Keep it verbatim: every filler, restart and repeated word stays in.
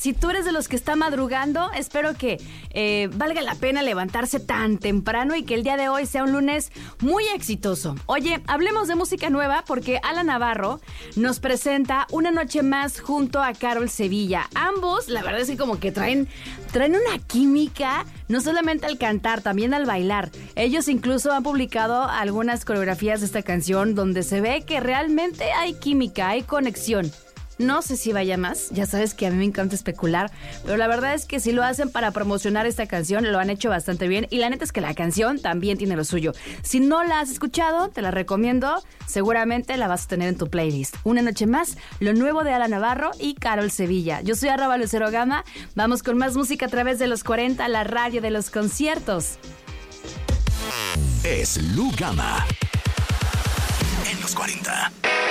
si tú eres de los que está madrugando, espero que eh, valga la pena levantarse tan temprano y que el día de hoy sea un lunes muy exitoso. Oye, hablemos de música nueva porque Alan Navarro nos presenta Una Noche Más junto a Carol Sevilla. Ambos, la verdad es que como que traen, traen una química, no solamente al cantar, también al bailar. Ellos incluso han publicado algunas coreografías de esta canción donde se ve que realmente hay química, hay conexión. No sé si vaya más, ya sabes que a mí me encanta especular, pero la verdad es que si lo hacen para promocionar esta canción, lo han hecho bastante bien y la neta es que la canción también tiene lo suyo. Si no la has escuchado, te la recomiendo, seguramente la vas a tener en tu playlist. Una Noche Más, lo nuevo de Alan Navarro y Carol Sevilla. Yo soy arroba Lucero Gama, vamos con más música a través de los cuarenta, la radio de los conciertos. Es Lu Gama en los cuarenta.